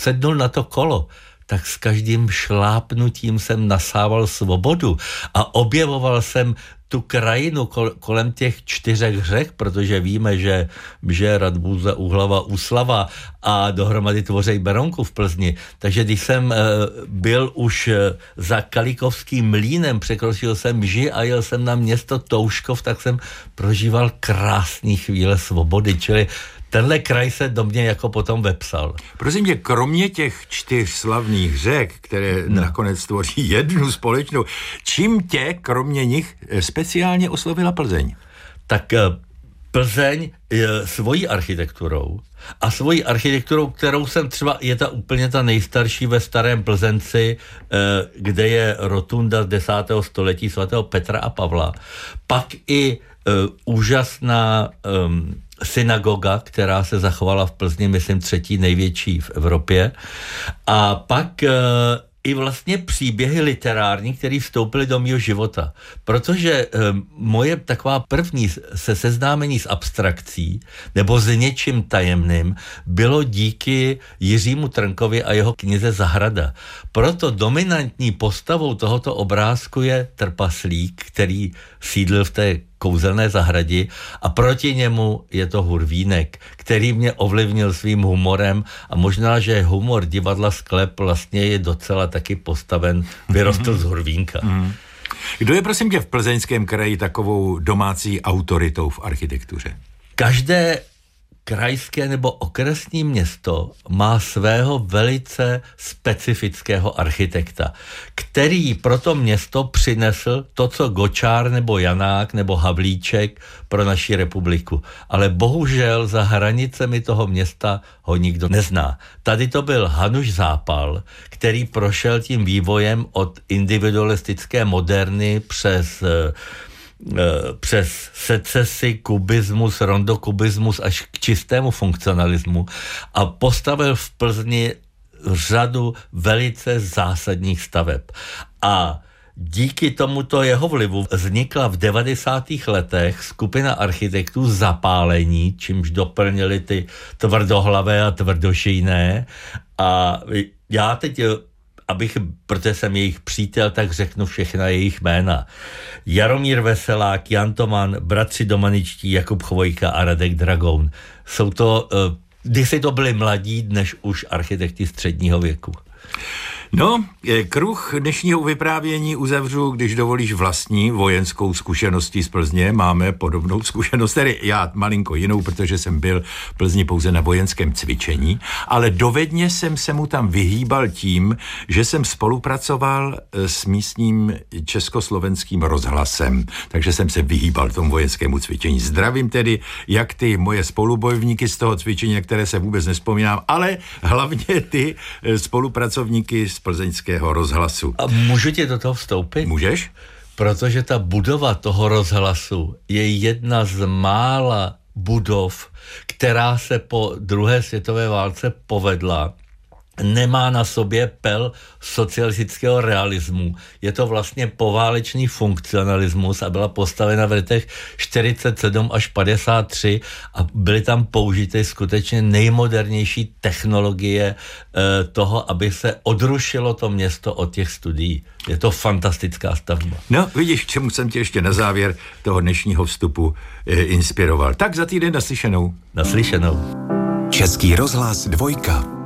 sednul na to kolo, tak s každým šlápnutím jsem nasával svobodu a objevoval jsem tu krajinu kolem těch 4 řek, protože víme, že Radbůza, Úhlava, Úslava a dohromady tvoří Berounku v Plzni. Takže když jsem byl už za Kalikovským mlýnem, překročil jsem Mži a jel jsem na město Touškov, tak jsem prožíval krásný chvíle svobody, čili tenhle kraj se do mě jako potom vepsal. Prosím tě, kromě těch 4 slavných řek, které nakonec tvoří jednu společnou, čím tě, kromě nich, speciálně oslovila Plzeň? Tak Plzeň svojí architekturou a svojí architekturou, kterou jsem třeba, je ta úplně ta nejstarší ve Starém Plzenci, kde je rotunda z 10. století svatého Petra a Pavla. Pak i úžasná synagoga, která se zachovala v Plzni, myslím, 3. největší v Evropě. A pak i vlastně příběhy literární, které vstoupily do mého života. Protože moje taková první seznámení s abstrakcí nebo s něčím tajemným bylo díky Jiřímu Trnkovi a jeho knize Zahrada. Proto dominantní postavou tohoto obrázku je trpaslík, který sídlil v té kouzelné zahradě a proti němu je to Hurvínek, který mě ovlivnil svým humorem a možná, že humor divadla Sklep vlastně je docela taky postaven, vyrostl z Hurvínka. Kdo je, prosím tě, v Plzeňském kraji takovou domácí autoritou v architektuře? Každé krajské nebo okresní město má svého velice specifického architekta, který pro to město přinesl to, co Gočár nebo Janák nebo Havlíček pro naši republiku. Ale bohužel za hranicemi toho města ho nikdo nezná. Tady to byl Hanuš Zápal, který prošel tím vývojem od individualistické moderny přes secesi, kubismus, rondokubismus až k čistému funkcionalismu a postavil v Plzni řadu velice zásadních staveb. A díky tomuto jeho vlivu vznikla v 90. letech skupina architektů Zapálení, čímž doplnili ty tvrdohlavé a tvrdošijné. A já teď protože jsem jejich přítel, tak řeknu všechna jejich jména. Jaromír Veselák, Jan Toman, bratři Domaničtí, Jakub Chvojka a Radek Dragoun. Jsou to, kdysi to byli mladí, dnes už architekti středního věku. No, kruh dnešního vyprávění uzavřu, když dovolíš, vlastní vojenskou zkušeností z Plzně. Máme podobnou zkušenost, tedy já malinko jinou, protože jsem byl v Plzni pouze na vojenském cvičení, ale dovedně jsem se mu tam vyhýbal tím, že jsem spolupracoval s místním československým rozhlasem, takže jsem se vyhýbal tomu vojenskému cvičení. Zdravím tedy jak ty moje spolubojovníky z toho cvičení, na které se vůbec nespomínám, ale hlavně ty spolupracovníky z plzeňského rozhlasu. A můžu tě do toho vstoupit? Můžeš? Protože ta budova toho rozhlasu je jedna z mála budov, která se po druhé světové válce povedla. Nemá na sobě pel socialistického realismu. Je to vlastně poválečný funkcionalismus a byla postavena v letech 47 až 53 a byly tam použity skutečně nejmodernější technologie toho, aby se odrušilo to město od těch studií. Je to fantastická stavba. No, vidíš, k čemu jsem tě ještě na závěr toho dnešního vstupu inspiroval. Tak za týden naslyšenou. Naslyšenou. Český rozhlas 2.